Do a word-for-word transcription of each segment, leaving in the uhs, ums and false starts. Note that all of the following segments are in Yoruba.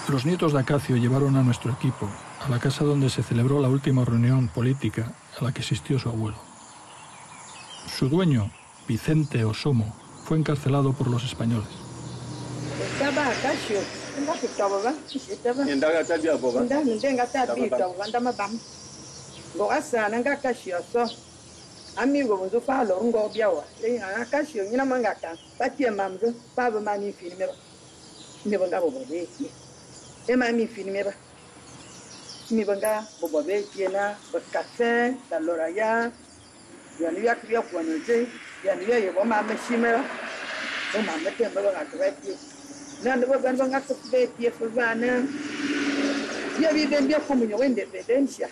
Los nietos de Acacio llevaron a nuestro equipo a la casa donde se celebró la última reunión política a la que asistió su abuelo. Su dueño, Vicente Osomo, fue encarcelado por los españoles. Mi banga bobo be tiena ba café da loraya ya ni ya kriya kwanoje ya ni ya yebo ma mashimera o ma mete ba ga tweti na ndo ba banga ga be tie fo bana ya bi ben bia komunyo wende independencia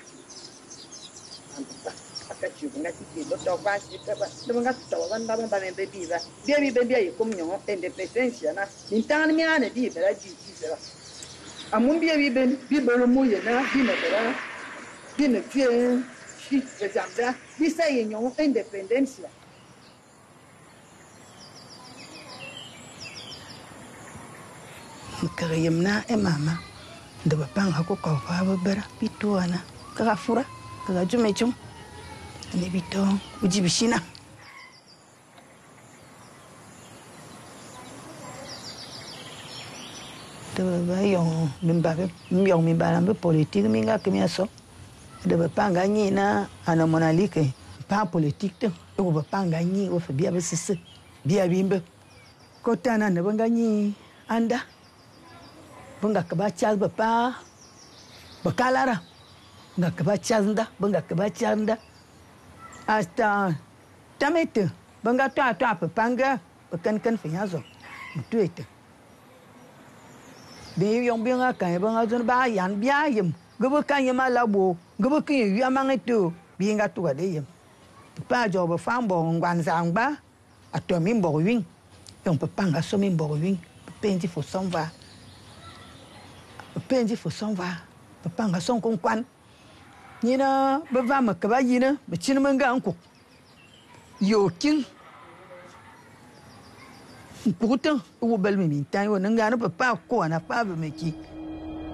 akachi bunga tiki do do ba shi ka ba ndo nga to ba nda ba ne be biba bia bi ben bia komunyo independencia na nintani mi ane bi ba ji ji sera amumbia biben bibelo moye na binebera binefie shi bezamda bisa yenyo independencia kagayemna e mama ndo bapang hako ko fa bera bituana kaga fura kaga jumechum ne bito ujibishina de yong mimbabe yong mimbala mbe politique minga kemiaso de bapanga nyina ana monalike pa politique te o bapanga nyi o fabia besise bia bimbe kotana ne banga nyi anda bunga kaba chaz bapa bakalara nga kaba chazda bunga kaba chanda hasta tamete bunga ta ta panga bakan kan finyazo mutuete be yong bien a kan ba zon ba yan bia yem gobo kan yem ala bo gobo kan yu amang eto bi nga to de yem pa jo ba fam bo ngwan sang ba ato mi bo win yong pa panga so mi bo win penji fo son va penji fo son va pa panga son kon kwan ni na ba va ma ka ba yi na ba chin man ga anko yo kin Pourtant, au bel mi tan yo nanga na papa ko na pa be meki